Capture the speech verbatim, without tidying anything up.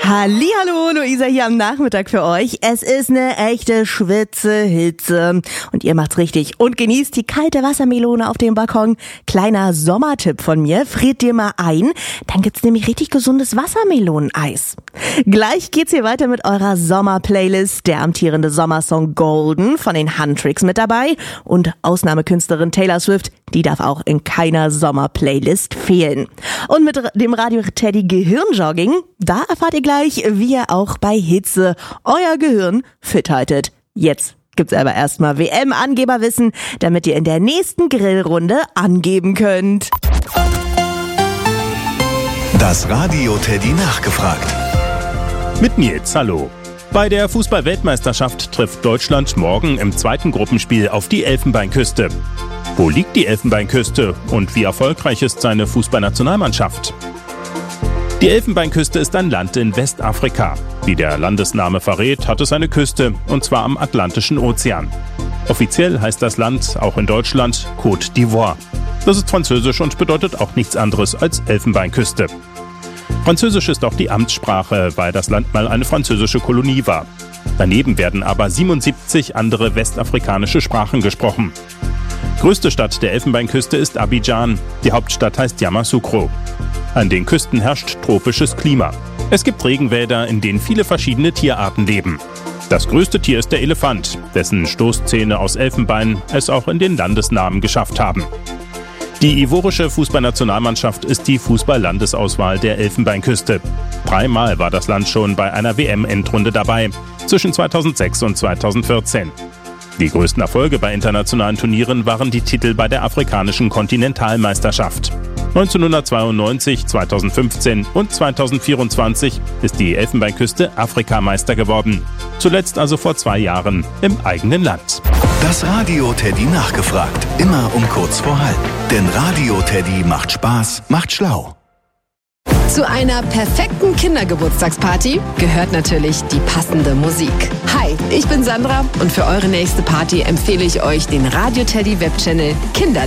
Hallihallo, Luisa hier am Nachmittag für euch. Es ist eine echte Schwitzehitze und ihr macht's richtig und genießt die kalte Wassermelone auf dem Balkon. Kleiner Sommertipp von mir, friert dir mal ein, dann gibt's nämlich richtig gesundes Wassermeloneneis. Gleich geht's hier weiter mit eurer Sommerplaylist, der amtierende Sommersong Golden von den Huntrix mit dabei und Ausnahmekünstlerin Taylor Swift, die darf auch in keiner Sommerplaylist fehlen. Und mit dem Radio Teddy Gehirnjogging, da erfahrt ihr gleich, wie ihr auch bei Hitze euer Gehirn fit haltet. Jetzt gibt's aber erstmal W M-Angeberwissen, damit ihr in der nächsten Grillrunde angeben könnt. Das Radio Teddy nachgefragt. Mit Nils, hallo. Bei der Fußball-Weltmeisterschaft trifft Deutschland morgen im zweiten Gruppenspiel auf die Elfenbeinküste. Wo liegt die Elfenbeinküste und wie erfolgreich ist seine Fußballnationalmannschaft? Die Elfenbeinküste ist ein Land in Westafrika. Wie der Landesname verrät, hat es eine Küste, und zwar am Atlantischen Ozean. Offiziell heißt das Land, auch in Deutschland, Côte d'Ivoire. Das ist französisch und bedeutet auch nichts anderes als Elfenbeinküste. Französisch ist auch die Amtssprache, weil das Land mal eine französische Kolonie war. Daneben werden aber siebenundsiebzig andere westafrikanische Sprachen gesprochen. Größte Stadt der Elfenbeinküste ist Abidjan, die Hauptstadt heißt Yamoussoukro. An den Küsten herrscht tropisches Klima. Es gibt Regenwälder, in denen viele verschiedene Tierarten leben. Das größte Tier ist der Elefant, dessen Stoßzähne aus Elfenbein es auch in den Landesnamen geschafft haben. Die ivorische Fußballnationalmannschaft ist die Fußball-Landesauswahl der Elfenbeinküste. Dreimal war das Land schon bei einer W M-Endrunde dabei, zwischen zweitausendsechs und zweitausendvierzehn. Die größten Erfolge bei internationalen Turnieren waren die Titel bei der afrikanischen Kontinentalmeisterschaft. neunzehnhundertzweiundneunzig, zweitausendfünfzehn und zweitausendvierundzwanzig ist die Elfenbeinküste Afrikameister geworden. Zuletzt also vor zwei Jahren im eigenen Land. Das Radio Teddy nachgefragt. Immer um kurz vor halb. Denn Radio Teddy macht Spaß, macht schlau. Zu einer perfekten Kindergeburtstagsparty gehört natürlich die passende Musik. Hi, ich bin Sandra und für eure nächste Party empfehle ich euch den Radio Teddy Webchannel Kinder